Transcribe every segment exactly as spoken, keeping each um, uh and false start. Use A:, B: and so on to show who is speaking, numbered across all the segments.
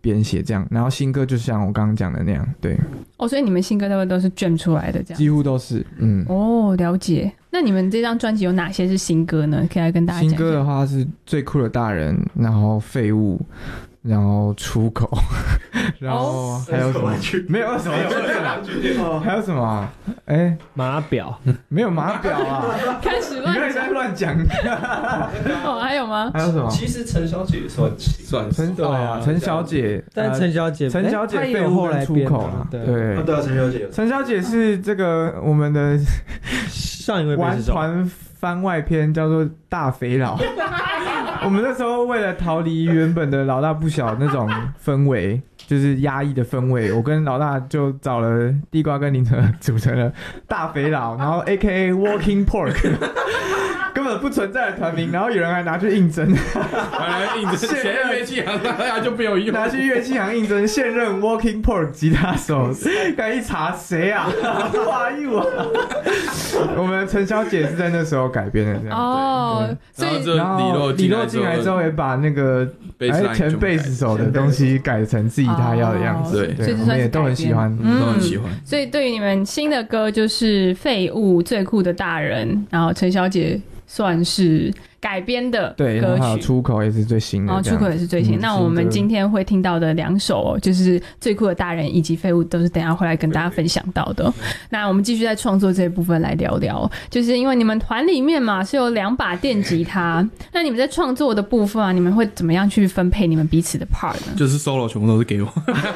A: 编写这样，然后新歌就像我刚刚讲的那样，对。
B: 哦，所以你们新歌都都是 jam 出来的这样？
A: 几乎都是，嗯。
B: 哦，了解。那你们这张专辑有哪些是新歌呢？可以来跟大家讲。
A: 新歌的话是最酷的大人，然后废物，然后出口，然后还有什么？没有什么去电脑，还有什么？哎、欸，
C: 码表，
A: 没有码表啊！
B: 开始乱讲，
A: 你在乱讲。
B: 哦，还有吗？
A: 还有什么？
D: 其实陈小姐也算算
A: 陈对啊，陈小姐，
C: 但陈小姐，
A: 陈小姐废物跟出口啊，对
D: 对对啊，陈小姐，
A: 陈小姐是这个我们的
C: 上一位
A: 玩团番外篇叫做《大肥佬》。我们那时候为了逃离原本的老大不小那种氛围，就是压抑的氛围，我跟老大就找了地瓜跟林哲组成了大肥佬，然后 A K A Walking Pork。根本不存在的团名，然后有人还拿去应征，
E: 来应征现任乐器行，大家就没有用，
A: 拿去乐器行应征现任 Walking Pork 吉他手，刚一查谁啊？哇哟！我们陈小姐是在那时候改编的这样。
B: 哦，
E: 所以然后
A: 李洛进来之后也把那个哎前贝斯手的东西改成自己他要的样子，
E: 对，
A: 我们也都很喜欢，
E: 都很喜欢。
B: 所以对于你们新的歌就是《废物》、最酷的大人，然后陈小姐。算是改编的歌曲，
A: 对，然后还有出口也是最新的，
B: 哦，出口也是最新。嗯、那我们今天会听到的两首、哦，就是最酷的大人以及废物，都是等一下会来跟大家分享到的。那我们继续在创作这一部分来聊聊，就是因为你们团里面嘛是有两把电吉他，那你们在创作的部分啊，你们会怎么样去分配你们彼此的 part 呢？
E: 就是 solo 全部都是给我。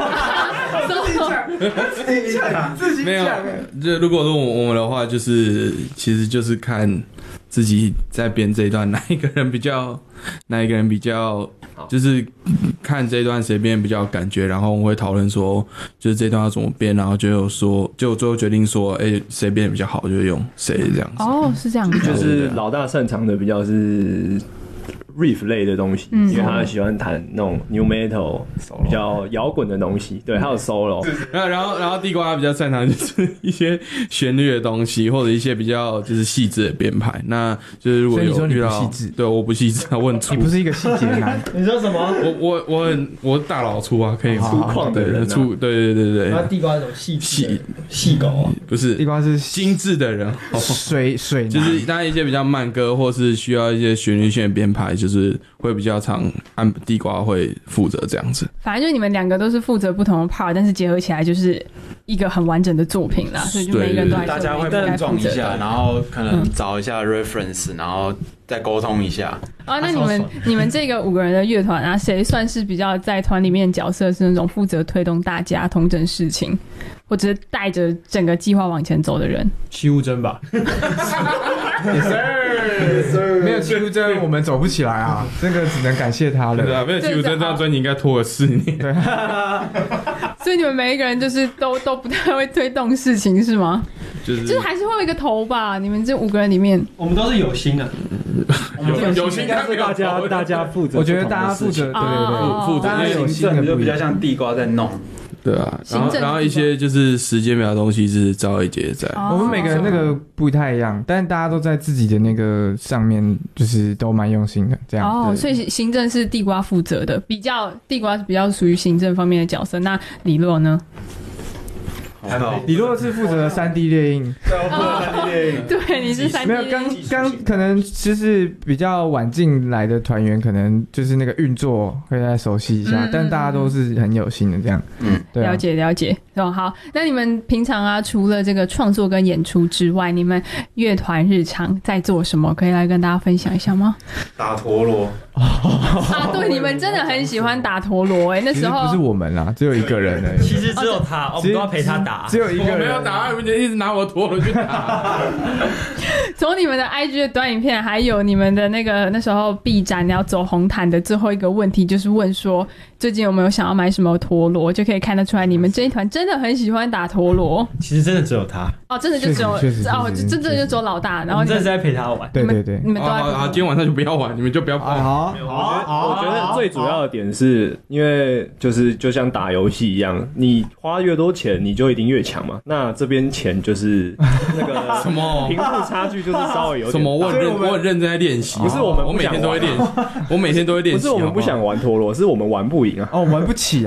A: 自己讲，自己讲，没有。
E: 就如果说我们的话，就是其实就是看。自己在编这一段哪一个人比较，哪一个人比较，就是看这一段谁编比较有感觉，然后我们会讨论说，就是这段要怎么编，然后就有说，就最后决定说，哎、欸，谁编的比较好，就用谁这样子。
B: 哦，是这样子，
D: 就是老大擅长的比较是。riff 类的东西，嗯、因为他喜欢弹那种 new metal 比较摇滚的东西，对，还有 solo。
E: 然后，然后，然后地瓜比较擅长就是一些旋律的东西，或者一些比较就是细致的编排。那就是如果有遇到，对，我不细致，我很粗。
A: 你不是一个细节男。
C: 你说什么？
E: 我我我很我大老粗啊，可以
D: 粗犷的人、啊，
E: 粗，对对对对。
C: 那地瓜那种细
E: 细
C: 细狗、啊，
E: 不是
A: 地瓜是
E: 精致的人，
A: 水水
E: 就是当然一些比较慢歌，或是需要一些旋律线的编排，就是。就是会比较常按地瓜会负责这样子，
B: 反正就你们两个都是负责不同的 part， 但是结合起来就是一个很完整的作品啦，所以就每一个人都还是
F: 大家会碰撞一下，然后可能找一下 reference，、嗯、然后再沟通一下。
B: 啊，那你们你们这个五个人的乐团啊，谁算是比较在团里面角色是那种负责推动大家统整事情，或者是带着整个计划往前走的人？
C: 戚务真吧。
A: Yes sir， 没有戚务真我们走不起来啊，这个只能感谢他了。
E: 对啊，没有戚务真这张专辑应该拖了四年。对，
B: 所以你们每一个人就是都都不太会推动事情是吗？就是就是还是会有一个头吧。你们这五个人里面，
C: 我们都是有心的，
E: 有有心
C: 是大家大家负责。
A: 我觉得大家负责，对对对，负责，
F: 大家有心的就比较像地瓜在弄。
E: 对啊，然后然后一些就是时间表的东西是赵一杰在、
A: 哦，我们每个人那个不太一样，但大家都在自己的那个上面，就是都蛮用心的这样。
B: 哦，所以行政是地瓜负责的，比较地瓜是比较属于行政方面的角色。那李洛呢？
A: 李洛是负责三 D 列印，
D: 对，我负责三 D 列印。
B: 对，你是三 D
A: 列印。没有，刚刚可能就是比较晚进来的团员，可能就是那个运作会再熟悉一下，嗯、但大家都是很有心的这样。嗯，对、啊，
B: 了解了解。哦，好，那你们平常啊，除了这个创作跟演出之外，你们乐团日常在做什么？可以来跟大家分享一下吗？
D: 打陀螺。
B: 啊，对，你们真的很喜欢打陀螺哎、欸，那时候
A: 不是我们啦，只有一个人而已。
C: 其实只有他，我们都要陪他打。
A: 只有一个人，
E: 我没有打，你们一直拿我陀螺去打。
B: 从你们的 I G 的短影片，还有你们的那个那时候 B 展要走红毯的最后一个问题，就是问说最近有没有想要买什么陀螺，就可以看得出来你们这一团真的很喜欢打陀螺。
C: 其实真的只有他
B: 哦，真的就只有哦，就真的就只有老大，然后
C: 你真的是在陪他玩。
A: 对对对，
B: 你们都
E: 好好，今天晚上就不要玩，你们就不要玩。
A: 好，
D: 好，我觉得最主要的点是因为就是就像打游戏一样，你花越多钱，你就一定越强嘛。那这边钱就是那个
E: 什么
D: 贫富差距就是稍微有点
E: 什么，我很认我很认真在练习。
D: 不是我们，
E: 我每天都会练习，我每天都会练习。
D: 不是我们不想玩陀螺，是我们玩不赢啊。
A: 哦，玩不起